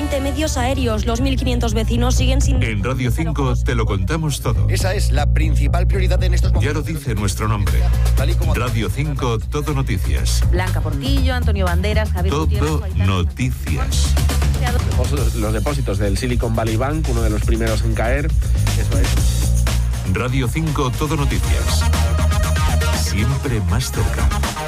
20 medios aéreos. Los 1.500 vecinos siguen sin... En Radio 5 te lo contamos todo. Esa es la principal prioridad en estos momentos. Ya lo dice nuestro nombre. Radio 5 Todo Noticias. Blanca Portillo, Antonio Banderas, Javier Todo Noticias. Los depósitos del Silicon Valley Bank, uno de los primeros en caer. Eso es. Radio 5 Todo Noticias. Siempre más cerca.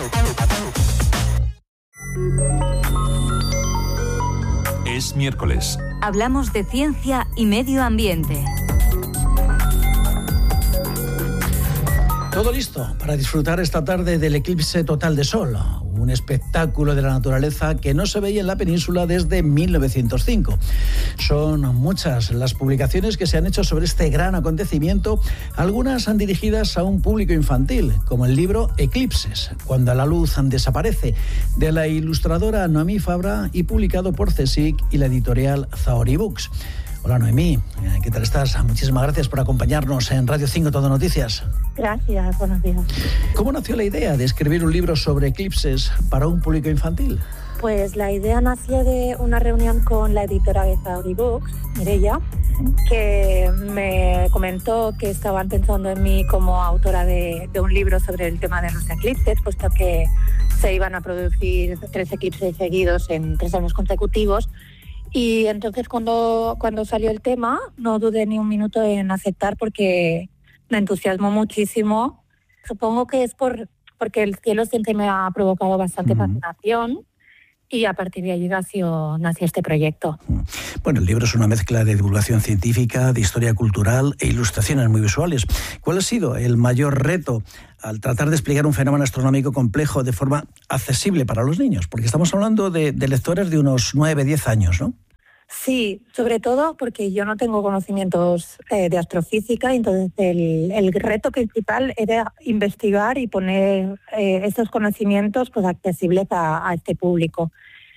Es miércoles. Hablamos de ciencia y medio ambiente. Todo listo para disfrutar esta tarde del eclipse total de sol, un espectáculo de la naturaleza que no se veía en la península desde 1905. Son muchas las publicaciones que se han hecho sobre este gran acontecimiento, algunas han dirigidas a un público infantil, como el libro Eclipses, cuando la luz desaparece, de la ilustradora Noemí Fabra y publicado por CSIC y la editorial Zaori Books. Hola Noemí, ¿qué tal estás? Muchísimas gracias por acompañarnos en Radio 5 Todo Noticias. Gracias, buenos días. ¿Cómo nació la idea de escribir un libro sobre eclipses para un público infantil? Pues la idea nació de una reunión con la editora de Zaori Books, Mireia, que me comentó que estaban pensando en mí como autora de un libro sobre el tema de los eclipses, puesto que se iban a producir 3 eclipses seguidos en 3 años consecutivos. Y entonces cuando salió el tema, no dudé ni un minuto en aceptar porque me entusiasmó muchísimo. Supongo que es porque el cielo siempre me ha provocado bastante fascinación y a partir de allí nació este proyecto. Bueno, el libro es una mezcla de divulgación científica, de historia cultural e ilustraciones muy visuales. ¿Cuál ha sido el mayor reto al tratar de explicar un fenómeno astronómico complejo de forma accesible para los niños? Porque estamos hablando de lectores de unos 9, 10 años, ¿no? Sí, sobre todo porque yo no tengo conocimientos de astrofísica, entonces el reto principal era investigar y poner estos conocimientos pues accesibles a este público.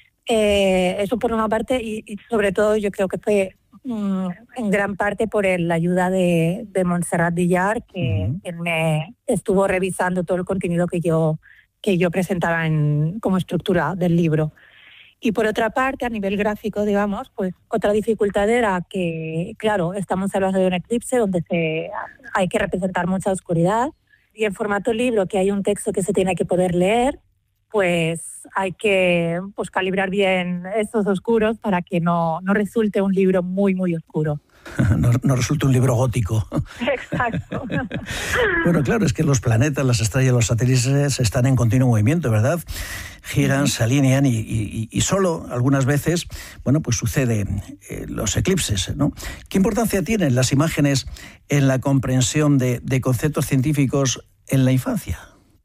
Eso por una parte y sobre todo yo creo que fue en gran parte por la ayuda de Montserrat Villar, que me estuvo revisando todo el contenido que yo presentaba como estructura del libro. Y por otra parte, a nivel gráfico, digamos, pues otra dificultad era que, claro, estamos hablando de un eclipse donde hay que representar mucha oscuridad y en formato libro, que hay un texto que se tiene que poder leer, pues hay que calibrar bien estos oscuros para que no resulte un libro muy, muy oscuro. No resulta un libro gótico. Exacto. Bueno, claro, es que los planetas, las estrellas, los satélites están en continuo movimiento, ¿verdad? Giran, se alinean y solo algunas veces, bueno, pues sucede los eclipses, ¿no? ¿Qué importancia tienen las imágenes en la comprensión de conceptos científicos en la infancia?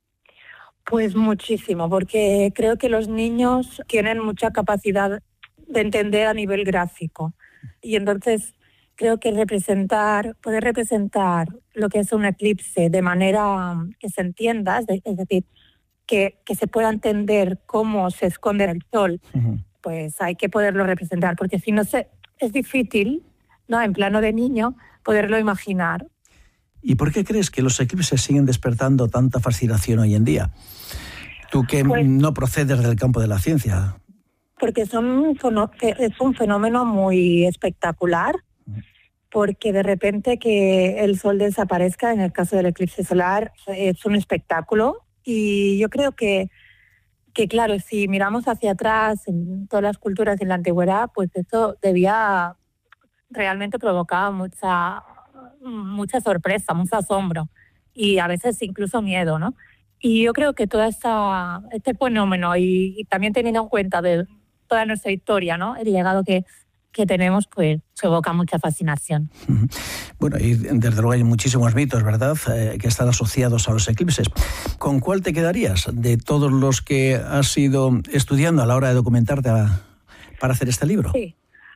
Pues muchísimo, porque creo que los niños tienen mucha capacidad de entender a nivel gráfico y entonces creo que poder representar lo que es un eclipse de manera que se entienda, es decir, que se pueda entender cómo se esconde el sol, pues hay que poderlo representar, porque si no es difícil, ¿no?, en plano de niño, poderlo imaginar. ¿Y por qué crees que los eclipses siguen despertando tanta fascinación hoy en día? Tú que no procedes del campo de la ciencia. Porque es un fenómeno muy espectacular, porque de repente que el sol desaparezca, en el caso del eclipse solar, es un espectáculo. Y yo creo que claro, si miramos hacia atrás en todas las culturas de la antigüedad, pues eso debía realmente provocar mucha sorpresa, mucho asombro y a veces incluso miedo, ¿no? Y yo creo que todo este fenómeno y también teniendo en cuenta de toda nuestra historia, ¿no?, el legado que tenemos, pues se evoca mucha fascinación. Bueno, y desde luego hay muchísimos mitos, ¿verdad?, que están asociados a los eclipses. ¿Con cuál te quedarías de todos los que has ido estudiando a la hora de documentarte para hacer este libro? Sí.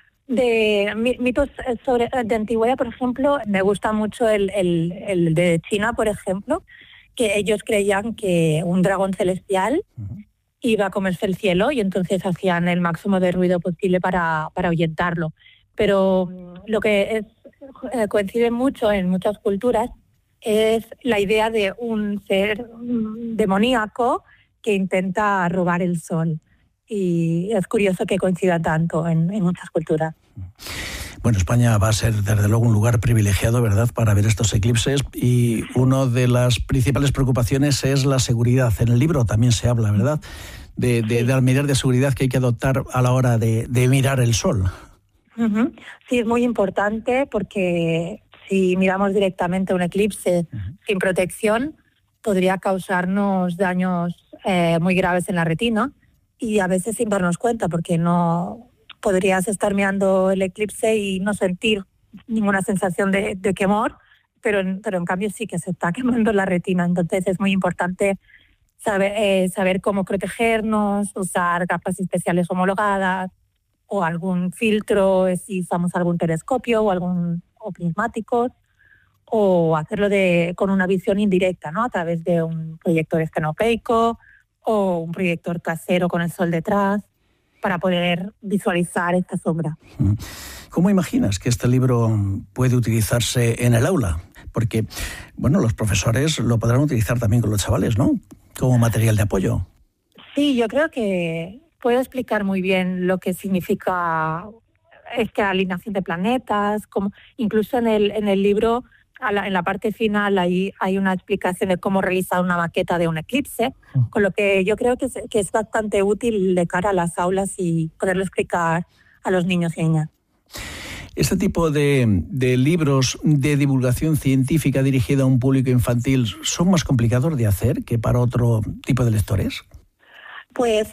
De mitos de antigüedad, por ejemplo, me gusta mucho el de China, por ejemplo, que ellos creían que un dragón celestial iba a comerse el cielo y entonces hacían el máximo de ruido posible para ahuyentarlo. Pero lo que coincide mucho en muchas culturas es la idea de un ser demoníaco que intenta robar el sol. y es curioso que coincida tanto en muchas culturas. Bueno, España va a ser desde luego un lugar privilegiado, ¿verdad?, para ver estos eclipses, y una de las principales preocupaciones es la seguridad. En el libro también se habla, ¿verdad?, de las medidas de seguridad que hay que adoptar a la hora de mirar el sol. Uh-huh. Sí, es muy importante porque si miramos directamente un eclipse sin protección, podría causarnos daños muy graves en la retina, y a veces sin darnos cuenta, porque no podrías estar mirando el eclipse y no sentir ninguna sensación de quemor, pero en cambio sí que se está quemando la retina. Entonces es muy importante saber cómo protegernos, usar gafas especiales homologadas o algún filtro si usamos algún telescopio o prismáticos, o hacerlo con una visión indirecta, ¿no?, a través de un proyector estenopeico o un proyector casero con el sol detrás, para poder visualizar esta sombra. ¿Cómo imaginas que este libro puede utilizarse en el aula? Porque, bueno, los profesores lo podrán utilizar también con los chavales, ¿no?, como material de apoyo. Sí, yo creo que puedo explicar muy bien lo que significa esta alineación de planetas, como incluso en el libro, en la parte final hay una explicación de cómo realizar una maqueta de un eclipse, con lo que yo creo que es bastante útil de cara a las aulas y poderlo explicar a los niños y niñas. Este tipo de libros de divulgación científica dirigida a un público infantil son más complicados de hacer que para otro tipo de lectores. Pues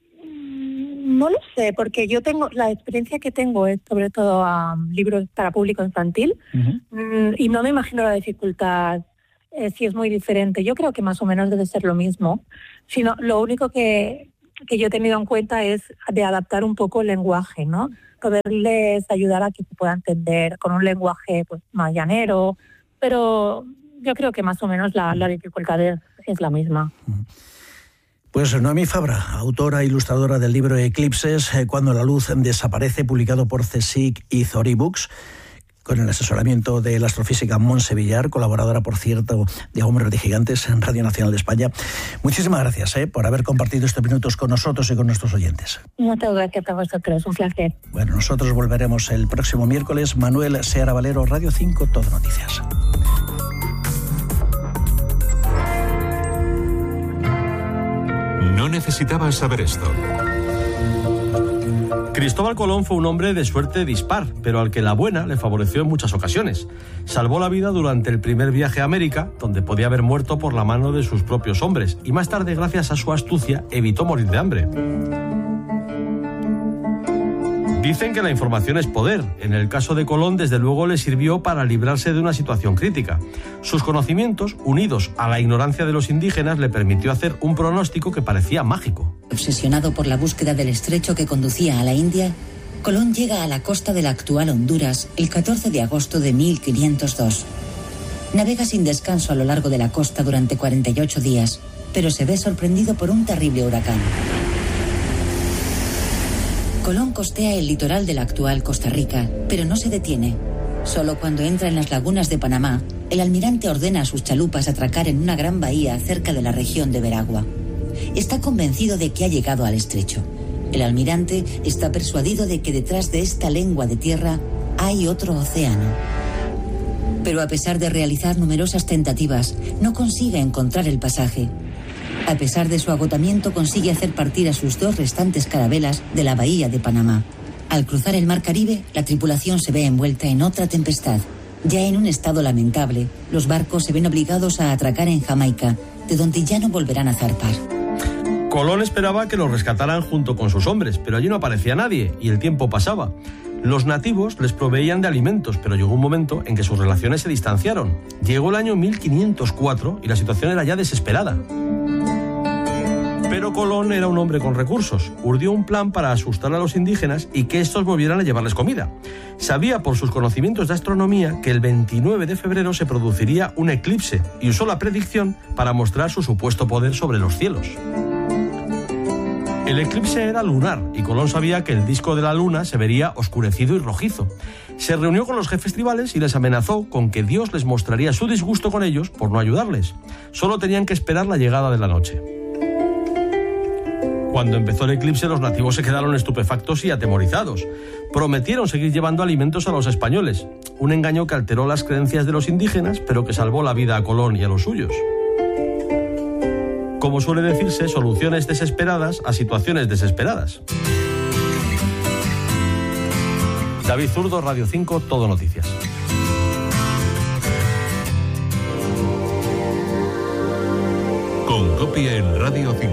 no lo sé, porque yo tengo la experiencia que tengo es sobre todo a libros para público infantil, y no me imagino la dificultad si es muy diferente. Yo creo que más o menos debe ser lo mismo, sino lo único que yo he tenido en cuenta es de adaptar un poco el lenguaje, ¿no? Poderles ayudar a que se pueda entender con un lenguaje pues más llanero, pero yo creo que más o menos la dificultad es la misma. Pues Noemí Fabra, autora e ilustradora del libro Eclipses, Cuando la luz desaparece, publicado por CSIC y Zori Books, con el asesoramiento de la astrofísica Montse Villar, colaboradora, por cierto, de Hombres de Gigantes en Radio Nacional de España. Muchísimas gracias por haber compartido estos minutos con nosotros y con nuestros oyentes. Muchas gracias a vosotros, un placer. Bueno, nosotros volveremos el próximo miércoles. Manuel Seara Valero, Radio 5, Todo Noticias. No necesitabas saber esto. Cristóbal Colón fue un hombre de suerte dispar, pero al que la buena le favoreció en muchas ocasiones. Salvó la vida durante el primer viaje a América, donde podía haber muerto por la mano de sus propios hombres, y más tarde, gracias a su astucia, evitó morir de hambre. Dicen que la información es poder. En el caso de Colón, desde luego, le sirvió para librarse de una situación crítica. Sus conocimientos, unidos a la ignorancia de los indígenas, le permitió hacer un pronóstico que parecía mágico. Obsesionado por la búsqueda del estrecho que conducía a la India, Colón llega a la costa de la actual Honduras el 14 de agosto de 1502. Navega sin descanso a lo largo de la costa durante 48 días, pero se ve sorprendido por un terrible huracán. Colón costea el litoral de la actual Costa Rica, pero no se detiene. Solo cuando entra en las lagunas de Panamá, el almirante ordena a sus chalupas atracar en una gran bahía cerca de la región de Veragua. Está convencido de que ha llegado al estrecho. El almirante está persuadido de que detrás de esta lengua de tierra hay otro océano. Pero a pesar de realizar numerosas tentativas, no consigue encontrar el pasaje. A pesar de su agotamiento, consigue hacer partir a sus dos restantes carabelas de la bahía de Panamá. Al cruzar el mar Caribe, la tripulación se ve envuelta en otra tempestad. Ya en un estado lamentable, los barcos se ven obligados a atracar en Jamaica, de donde ya no volverán a zarpar. Colón esperaba que los rescataran junto con sus hombres, pero allí no aparecía nadie y el tiempo pasaba. Los nativos les proveían de alimentos, pero llegó un momento en que sus relaciones se distanciaron. Llegó el año 1504 y la situación era ya desesperada. Pero Colón era un hombre con recursos. Urdió un plan para asustar a los indígenas y que estos volvieran a llevarles comida. Sabía por sus conocimientos de astronomía que el 29 de febrero se produciría un eclipse y usó la predicción para mostrar su supuesto poder sobre los cielos. El eclipse era lunar y Colón sabía que el disco de la luna se vería oscurecido y rojizo. Se reunió con los jefes tribales y les amenazó con que Dios les mostraría su disgusto con ellos por no ayudarles. Solo tenían que esperar la llegada de la noche. Cuando empezó el eclipse, los nativos se quedaron estupefactos y atemorizados. Prometieron seguir llevando alimentos a los españoles, un engaño que alteró las creencias de los indígenas, pero que salvó la vida a Colón y a los suyos. Como suele decirse, soluciones desesperadas a situaciones desesperadas. David Zurdo, Radio 5, Todo Noticias. Con Copia en Radio 5.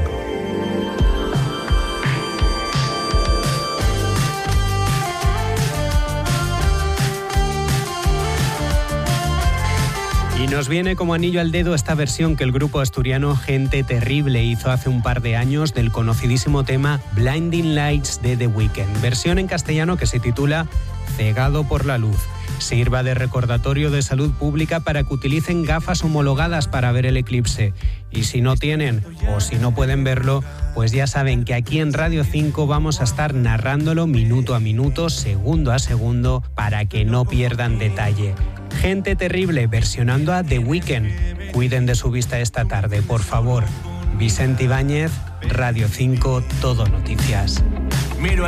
Y nos viene como anillo al dedo esta versión que el grupo asturiano Gente Terrible hizo hace un par de años del conocidísimo tema Blinding Lights de The Weeknd. Versión en castellano que se titula Cegado por la luz. Sirva de recordatorio de salud pública para que utilicen gafas homologadas para ver el eclipse. Y si no tienen o si no pueden verlo, pues ya saben que aquí en Radio 5 vamos a estar narrándolo minuto a minuto, segundo a segundo, para que no pierdan detalle. Gente Terrible versionando a The Weeknd. Cuiden de su vista esta tarde, por favor. Vicente Ibáñez, Radio 5, Todo Noticias.